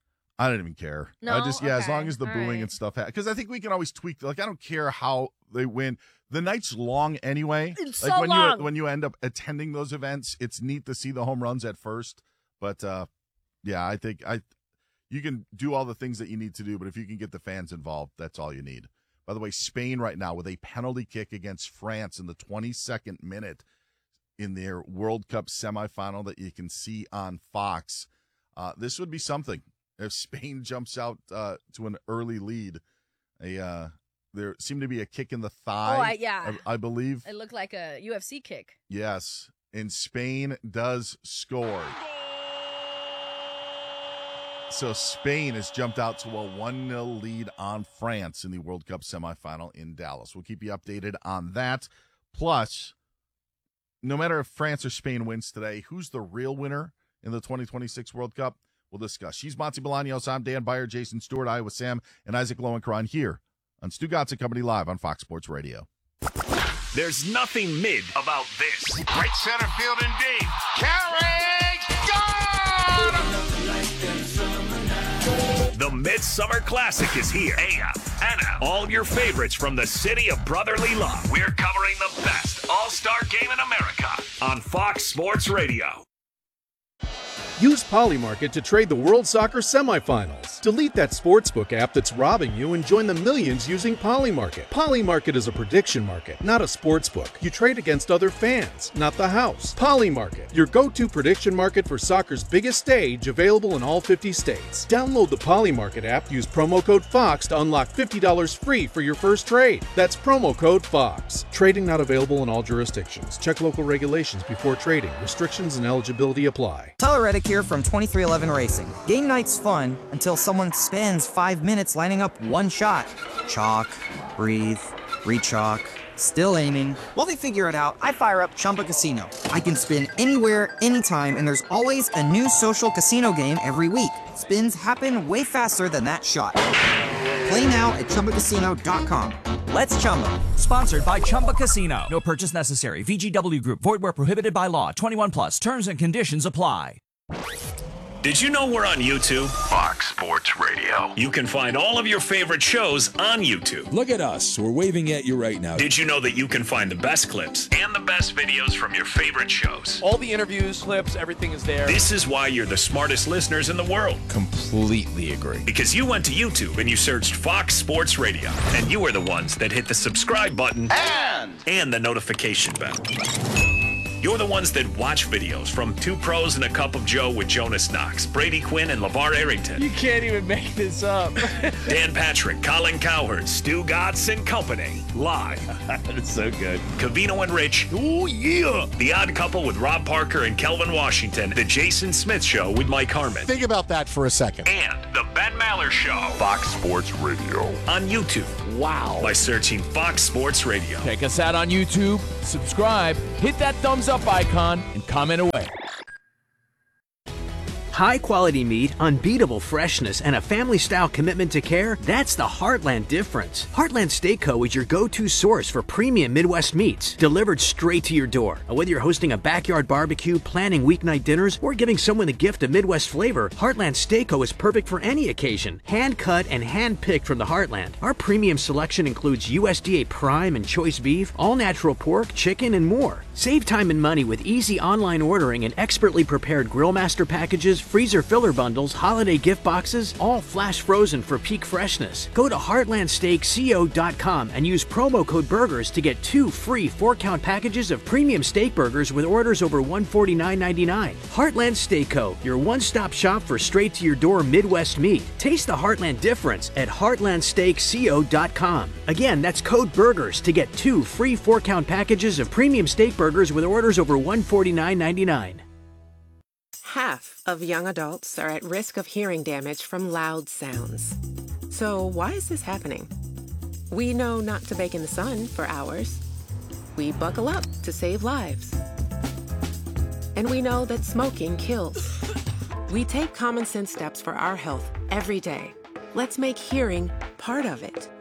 I don't even care. No? I just, yeah, as Okay. long as the All booing right. and stuff, because I think we can always tweak. Like, I don't care how they win. The night's long anyway. It's like so when long. you when you end up attending those events, it's neat to see the home runs at first. But uh, yeah, I think I you can do all the things that you need to do, but if you can get the fans involved, that's all you need. By the way, Spain right now with a penalty kick against France in the twenty-second minute in their World Cup semifinal that you can see on Fox. Uh, this would be something. If Spain jumps out uh, to an early lead, a uh, there seemed to be a kick in the thigh. Oh, I, yeah. I, I believe. It looked like a U F C kick. Yes, and Spain does score. So Spain has jumped out to a one nil lead on France in the World Cup semifinal in Dallas. We'll keep you updated on that. Plus, no matter if France or Spain wins today, who's the real winner in the twenty twenty-six World Cup? We'll discuss. She's Monty Bolaños. I'm Dan Byer, Jason Stewart, Iowa Sam, and Isaac Lowenkron here on Stu Gatz and Company Live on Fox Sports Radio. There's nothing mid about this. Right center field and deep. Carriage, gone! The Midsummer Classic is here. A F, N F, all your favorites from the city of brotherly love. We're covering the best all-star game in America on Fox Sports Radio. Use Polymarket to trade the World Soccer semifinals. Delete that sportsbook app that's robbing you and join the millions using Polymarket. Polymarket is a prediction market, not a sportsbook. You trade against other fans, not the house. Polymarket, your go-to prediction market for soccer's biggest stage, available in all fifty states. Download the Polymarket app, use promo code FOX to unlock fifty dollars free for your first trade. That's promo code FOX. Trading not available in all jurisdictions. Check local regulations before trading. Restrictions and eligibility apply. Tyler Reddick here from twenty-three eleven Racing. Game night's fun until someone spends five minutes lining up one shot. Chalk, breathe, re-chalk, still aiming. While they figure it out, I fire up Chumba Casino. I can spin anywhere, anytime, and there's always a new social casino game every week. Spins happen way faster than that shot. Play now at Chumba Casino dot com. Let's Chumba. Sponsored by Chumba Casino. No purchase necessary. V G W Group. Void where prohibited by law. twenty-one plus. Terms and conditions apply. Did you know we're on YouTube? Fox Sports Radio. You can find all of your favorite shows on YouTube. Look at us. We're waving at you right now. Did you know that you can find the best clips and the best videos from your favorite shows? All the interviews, clips, everything is there. This is why you're the smartest listeners in the world. Completely agree. Because you went to YouTube and you searched Fox Sports Radio, and you were the ones that hit the subscribe button and, and the notification bell. You're the ones that watch videos from Two Pros and a Cup of Joe with Jonas Knox, Brady Quinn, and LeVar Arrington. You can't even make this up. Dan Patrick, Colin Cowherd, Stu Gatz and Company. Live. That's so good. Covino and Rich. Oh, yeah. The Odd Couple with Rob Parker and Kelvin Washington. The Jason Smith Show with Mike Harmon. Think about that for a second. And The Ben Maller Show. Fox Sports Radio. On YouTube. Wow. By searching Fox Sports Radio. Check us out on YouTube. Subscribe. Hit that thumbs up icon and comment away. High quality meat, unbeatable freshness, and a family style commitment to care, that's the Heartland difference. Heartland Steak Co. is your go to source for premium Midwest meats, delivered straight to your door. Whether you're hosting a backyard barbecue, planning weeknight dinners, or giving someone the gift of Midwest flavor, Heartland Steak Co. is perfect for any occasion. Hand cut and hand picked from the Heartland. Our premium selection includes U S D A prime and choice beef, all natural pork, chicken, and more. Save time and money with easy online ordering and expertly prepared Grillmaster packages, freezer filler bundles, holiday gift boxes, all flash frozen for peak freshness. Go to heartland steak co dot com and use promo code BURGERS to get two free four-count packages of premium steak burgers with orders over one hundred forty-nine ninety-nine. Heartland Steak Co., your one-stop shop for straight-to-your-door Midwest meat. Taste the Heartland difference at heartland steak co dot com. Again, that's code BURGERS to get two free four-count packages of premium steak burgers with orders over one hundred forty-nine ninety-nine. Half of young adults are at risk of hearing damage from loud sounds. So why is this happening? We know not to bake in the sun for hours. We buckle up to save lives. And we know that smoking kills. We take common sense steps for our health every day. Let's make hearing part of it.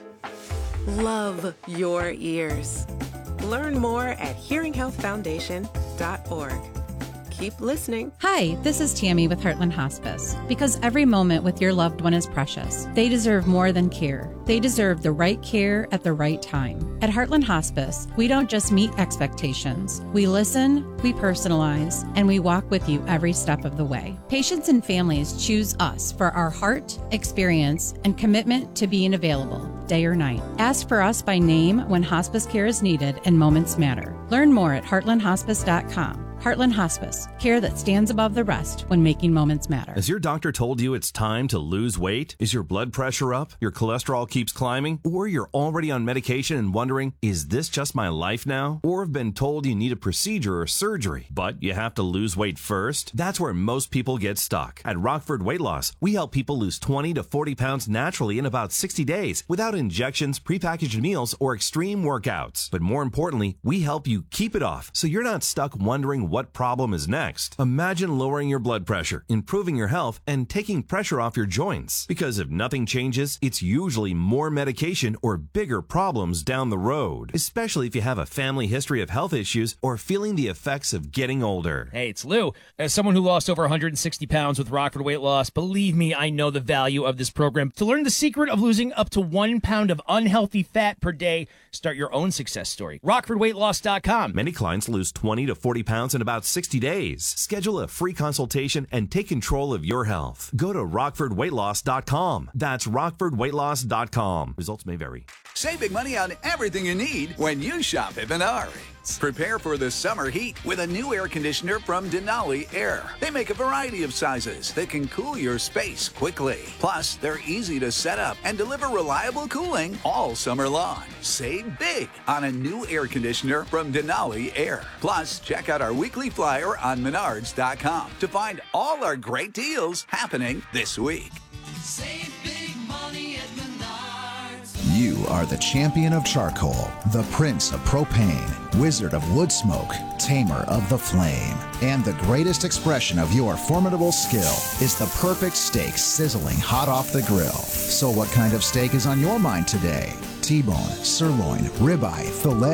Love your ears. Learn more at hearing health foundation dot org. Keep listening. Hi, this is Tammy with Heartland Hospice. Because every moment with your loved one is precious, they deserve more than care. They deserve the right care at the right time. At Heartland Hospice, we don't just meet expectations. We listen, we personalize, and we walk with you every step of the way. Patients and families choose us for our heart, experience, and commitment to being available, day or night. Ask for us by name when hospice care is needed and moments matter. Learn more at heartland hospice dot com. Heartland Hospice, care that stands above the rest when making moments matter. Has your doctor told you it's time to lose weight? Is your blood pressure up? Your cholesterol keeps climbing? Or you're already on medication and wondering, is this just my life now? Or have been told you need a procedure or surgery, but you have to lose weight first? That's where most people get stuck. At Rockford Weight Loss, we help people lose twenty to forty pounds naturally in about sixty days without injections, prepackaged meals, or extreme workouts. But more importantly, we help you keep it off so you're not stuck wondering what problem is next. Imagine lowering your blood pressure, improving your health, and taking pressure off your joints. Because if nothing changes, it's usually more medication or bigger problems down the road, especially if you have a family history of health issues or feeling the effects of getting older. Hey, it's Lou. As someone who lost over one hundred sixty pounds with Rockford Weight Loss, believe me, I know the value of this program. To learn the secret of losing up to one pound of unhealthy fat per day, start your own success story. rockford weight loss dot com. Many clients lose twenty to forty pounds in about sixty days. Schedule a free consultation and take control of your health. Go to rockford weight loss dot com. That's rockford weight loss dot com. Results may vary. Save big money on everything you need when you shop at Menards. Prepare for the summer heat with a new air conditioner from Denali Air. They make a variety of sizes that can cool your space quickly. Plus, they're easy to set up and deliver reliable cooling all summer long. Save big on a new air conditioner from Denali Air. Plus, check out our weekly flyer on menards dot com to find all our great deals happening this week. Save big money at Menards. You are the champion of charcoal, the prince of propane, wizard of wood smoke, tamer of the flame. And the greatest expression of your formidable skill is the perfect steak sizzling hot off the grill. So what kind of steak is on your mind today? T-bone, sirloin, ribeye, filet.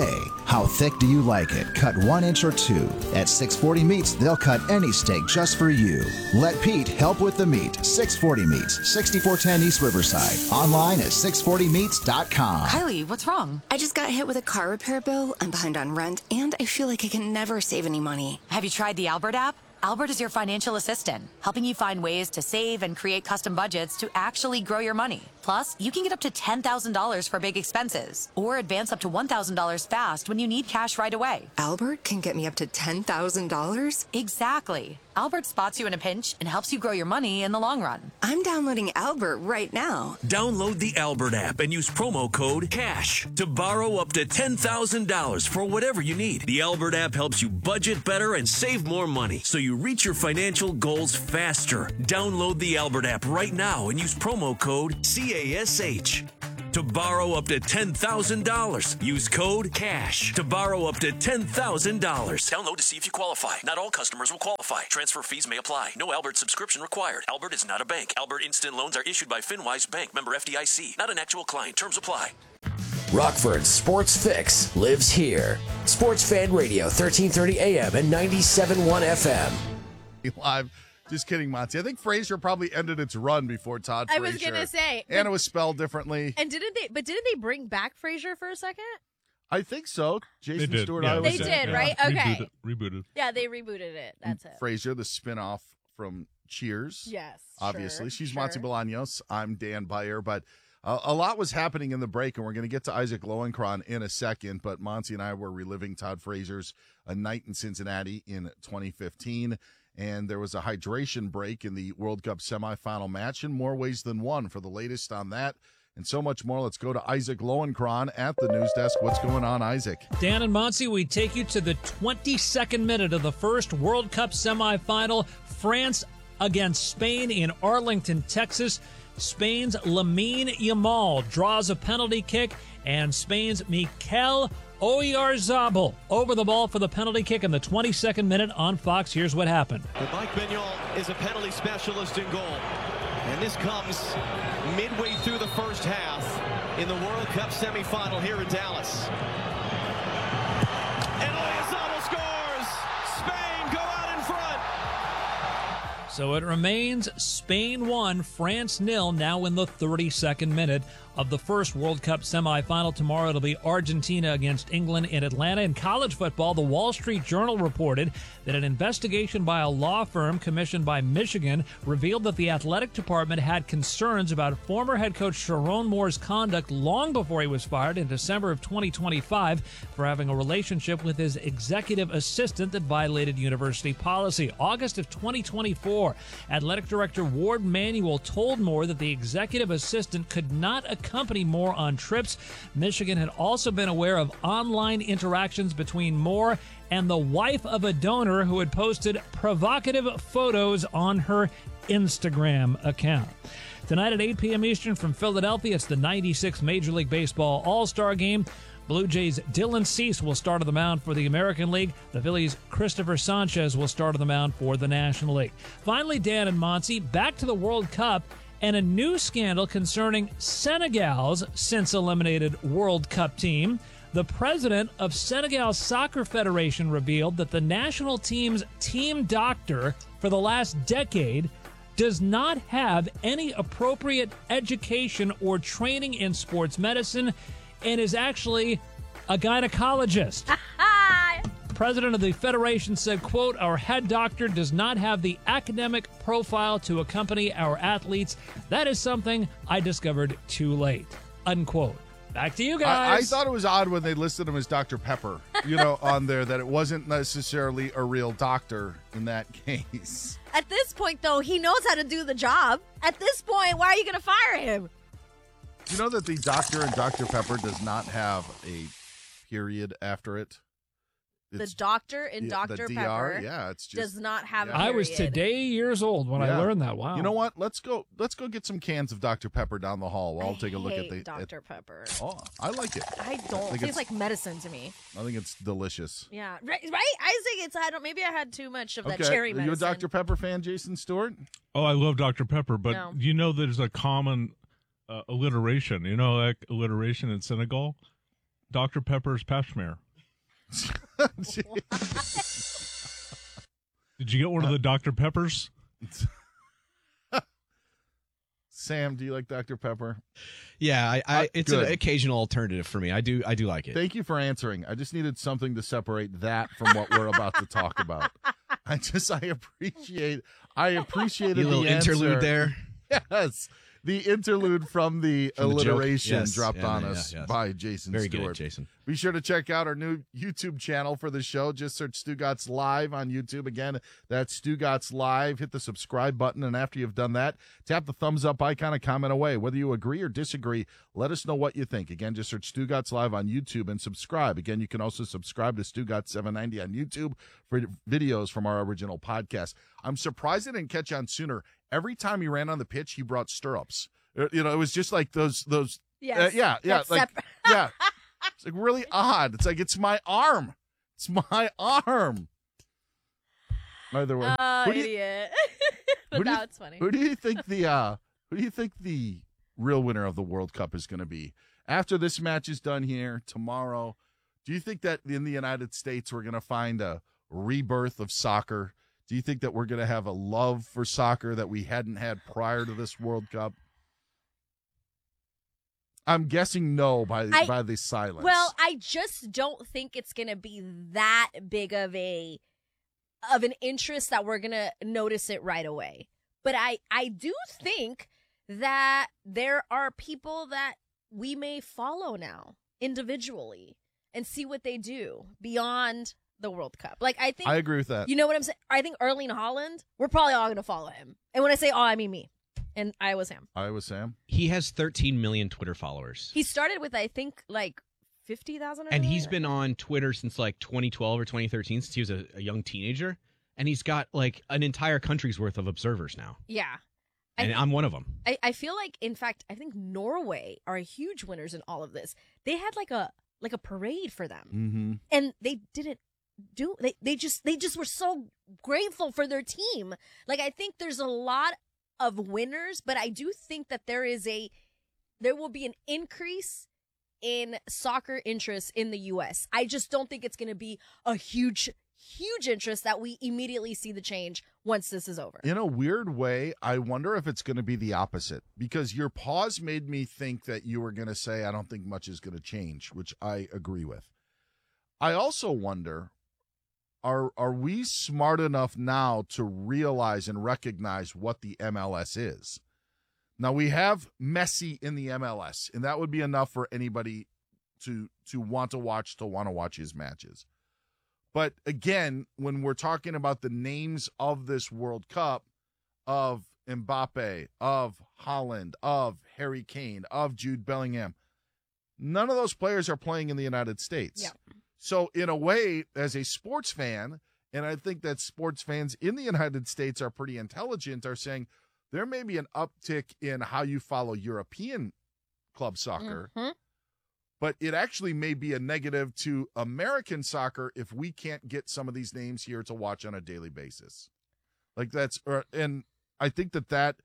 How thick do you like it? Cut one inch or two. At six forty Meats, they'll cut any steak just for you. Let Pete help with the meat. six forty Meats, sixty-four ten East Riverside. Online at six forty meats dot com. Kylie, what's wrong? I just got hit with a car repair bill. I'm behind on rent, and I feel like I can never save any money. Have you tried the Albert app? Albert is your financial assistant, helping you find ways to save and create custom budgets to actually grow your money. Plus, you can get up to ten thousand dollars for big expenses, or advance up to one thousand dollars fast when you need cash right away. Albert can get me up to ten thousand dollars? Exactly. Albert spots you in a pinch and helps you grow your money in the long run. I'm downloading Albert right now. Download the Albert app and use promo code CASH to borrow up to ten thousand dollars for whatever you need. The Albert app helps you budget better and save more money, so you reach your financial goals faster. Download the Albert app right now and use promo code CASH to borrow up to ten thousand dollars. Use code CASH to borrow up to ten thousand dollars. Download to see if you qualify. Not all customers will qualify. Transfer fees may apply. No Albert subscription required. Albert is not a bank. Albert Instant Loans are issued by FinWise Bank, member F D I C. Not an actual client. Terms apply. Rockford's Sports Fix lives here. Sports Fan Radio, thirteen thirty A M and ninety-seven point one F M. Live. Just kidding, Monty. I think Frazier probably ended its run before Todd Frazier. I was gonna say, and it was spelled differently. And didn't they? But didn't they bring back Frazier for a second? I think so. Jason did. Stewart. Yeah, I they was did, in. right? Yeah. Okay. Rebooted. Rebooted. Yeah, they rebooted it. That's it. Frasier, the spinoff from Cheers. Yes, obviously. sure, She's sure. Monty Bolaños. I'm Dan Beyer, but uh, a lot was happening in the break, and we're going to get to Isaac Lowenkron in a second. But Monty and I were reliving Todd Frazier's A Night in Cincinnati in twenty fifteen. And there was a hydration break in the World Cup semifinal match in more ways than one. For the latest on that and so much more, let's go to Isaac Lowenkron at the news desk. What's going on, Isaac? Dan and Monty, we take you to the twenty-second minute of the first World Cup semifinal. France against Spain in Arlington, Texas. Spain's Lamine Yamal draws a penalty kick, and Spain's Mikel Oyarzabal over the ball for the penalty kick in the twenty-second minute on Fox. Here's what happened. But Mike Mignon is a penalty specialist in goal. And this comes midway through the first half in the World Cup semifinal here in Dallas. And Oyarzabal scores! Spain go out in front! So it remains Spain one, France nil, now in the thirty-second minute of the first World Cup semifinal. Tomorrow it'll be Argentina against England in Atlanta. In college football, the Wall Street Journal reported that an investigation by a law firm commissioned by Michigan revealed that the athletic department had concerns about former head coach Sharon Moore's conduct long before he was fired in December of twenty twenty-five for having a relationship with his executive assistant that violated university policy. August of twenty twenty-four, athletic director Ward Manuel told Moore that the executive assistant could not accompany Moore on trips. Michigan had also been aware of online interactions between Moore and the wife of a donor who had posted provocative photos on her Instagram account. Tonight at eight p.m. Eastern from Philadelphia, it's the ninety-sixth Major League Baseball All-Star Game. Blue Jays' Dylan Cease will start on the mound for the American League. The Phillies' Christopher Sanchez will start on the mound for the National League. Finally, Dan and Monty, back to the World Cup and a new scandal concerning Senegal's since-eliminated World Cup team. The president of Senegal's Soccer Federation revealed that the national team's team doctor for the last decade does not have any appropriate education or training in sports medicine and is actually a gynecologist. President of the Federation said, quote, "Our head doctor does not have the academic profile to accompany our athletes. That is something I discovered too late," unquote. Back to you guys. I, I thought it was odd when they listed him as Doctor Pepper, you know, on there, that it wasn't necessarily a real doctor in that case. At this point, though, he knows how to do the job. At this point, why are you going to fire him? You know that the doctor in Doctor Pepper does not have a period after it? The doctor in yeah, Doctor the D R, Pepper yeah, it's just, does not have yeah. a period. I was today years old when Yeah. I learned that. Wow. You know what? Let's go. Let's go get some cans of Doctor Pepper down the hall. I'll I take a look hate at the Doctor at- Pepper. Oh, I like it. I don't. think It tastes it's- like medicine to me. I think it's delicious. Yeah, right. right? I think it's. I don't. Maybe I had too much of that Okay, cherry are medicine. you a Doctor Pepper fan, Jason Stewart? Oh, I love Doctor Pepper, but No. you know there's a common uh, alliteration. You know, like alliteration in Senegal? Doctor Pepper's Peshmer. Did you get one of the Doctor Peppers? Sam, do you like Doctor Pepper? Yeah, I, I Uh, it's good. an occasional alternative for me. I do I do like it. Thank you for answering. I just needed something to separate that from what we're about to talk about. I just I appreciate I appreciated You little the answer. interlude there. Yes. The interlude from the From the joke? alliteration Yes. dropped Yeah, on yeah, us yes. by Jason Very Stewart. good, Jason. Be sure to check out our new YouTube channel for the show. Just search Stugatz Live on YouTube. Again, that's Stugatz Live. Hit the subscribe button, and after you've done that, tap the thumbs up icon and comment away. Whether you agree or disagree, let us know what you think. Again, just search Stugatz Live on YouTube and subscribe. Again, you can also subscribe to Stugatz seven ninety on YouTube for videos from our original podcast. I'm surprised I didn't catch on sooner. Every time he ran on the pitch, he brought stirrups. Uh, You know, it was just like those, those, Yes, uh, yeah, yeah, that's like, separ- yeah. It's like really odd. It's like it's my arm. It's my arm. Either way, Oh, who do you- idiot. who But do you- now it's funny. Who do you think the uh, who do you think the real winner of the World Cup is going to be after this match is done here tomorrow? Do you think that in the United States we're going to find a rebirth of soccer? Do you think that we're going to have a love for soccer that we hadn't had prior to this World Cup? I'm guessing no by I- by the silence. Well, I just don't think it's going to be that big of a of an interest that we're going to notice it right away. But I I do think that there are people that we may follow now individually and see what they do beyond the World Cup. Like I think I agree with that. You know what I'm saying? I think Erling Haaland, we're probably all going to follow him. And when I say all, I mean me. And I was him. I was Sam. He has thirteen million Twitter followers. He started with I think like fifty thousand. And he's been on Twitter since like twenty twelve or twenty thirteen, since he was a, a young teenager. And he's got like an entire country's worth of observers now. Yeah. And I, I'm one of them. I, I feel like, in fact, I think Norway are huge winners in all of this. They had like a like a parade for them, Mm-hmm. and they didn't do. They they just they just were so grateful for their team. Like I think there's a lot of winners, but I do think that there is a there will be an increase in soccer interest in the U S. I just don't think it's going to be a huge huge interest that we immediately see the change once this is over. In a weird way, I wonder if it's going to be the opposite, because your pause made me think that you were going to say, I don't think much is going to change, which I agree with. I also wonder, are are we smart enough now to realize and recognize what the M L S is? Now, we have Messi in the M L S, and that would be enough for anybody to to want to watch, to want to watch his matches. But again, when we're talking about the names of this World Cup, of Mbappe, of Haaland, of Harry Kane, of Jude Bellingham, none of those players are playing in the United States. Yeah. So in a way, as a sports fan, and I think that sports fans in the United States are pretty intelligent, are saying there may be an uptick in how you follow European club soccer. Mhm. But it actually may be a negative to American soccer if we can't get some of these names here to watch on a daily basis. Like that's, or, and I think that that,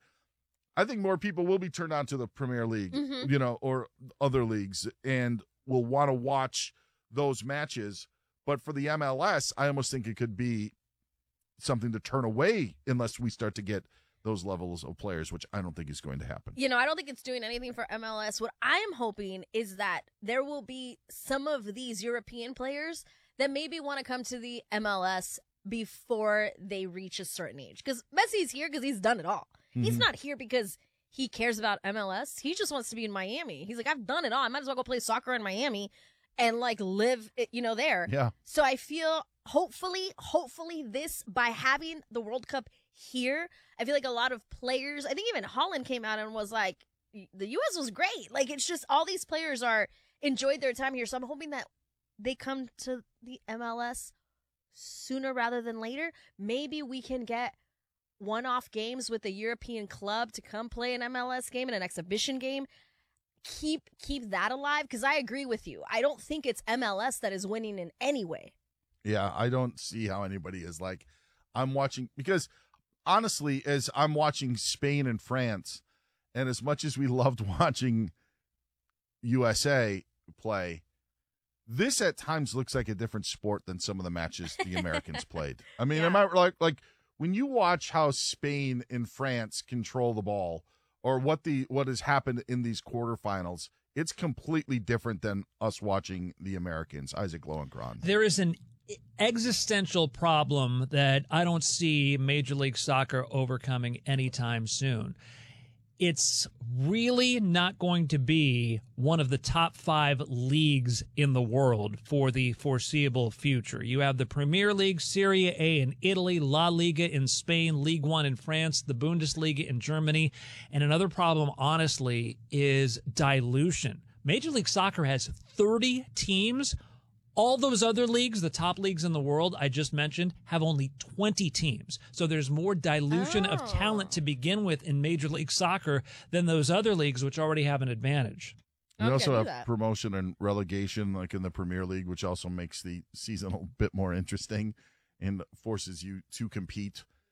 I think more people will be turned on to the Premier League, Mhm. you know, or other leagues, and will want to watch those matches. But for the M L S, I almost think it could be something to turn away unless we start to get those levels of players, which I don't think is going to happen. You know, I don't think it's doing anything for M L S. What I am hoping is that there will be some of these European players that maybe want to come to the M L S before they reach a certain age. Because Messi's here because he's done it all. He's Mhm. not here because he cares about M L S. He just wants to be in Miami. He's like, I've done it all. I might as well go play soccer in Miami and like live, it, you know, there. Yeah. So I feel hopefully, hopefully this, by having the World Cup here, I feel like a lot of players, I think even Holland came out and was like, the U S was great. Like, it's just all these players are enjoyed their time here. So I'm hoping that they come to the M L S sooner rather than later. Maybe we can get one-off games with a European club to come play an M L S game and an exhibition game. Keep keep that alive, because I agree with you. I don't think it's M L S that is winning in any way. Yeah, I don't see how anybody is like, I'm watching, because honestly, as I'm watching Spain and France, and as much as we loved watching U S A play, this at times looks like a different sport than some of the matches the Americans played. I mean, yeah. am I like like when you watch how Spain and France control the ball, or what the what has happened in these quarterfinals, it's completely different than us watching the Americans. Isaac Lowenkron. There is an existential problem that I don't see Major League Soccer overcoming anytime soon. It's really not going to be one of the top five leagues in the world for the foreseeable future. You have the Premier League, Serie A in Italy, La Liga in Spain, Ligue one in France, the Bundesliga in Germany. And another problem, honestly, is dilution. Major League Soccer has thirty teams. All those other leagues, the top leagues in the world I just mentioned, have only twenty teams. So there's more dilution oh. of talent to begin with in Major League Soccer than those other leagues, which already have an advantage. We okay, also have that. promotion and relegation, like in the Premier League, which also makes the season a bit more interesting and forces you to compete.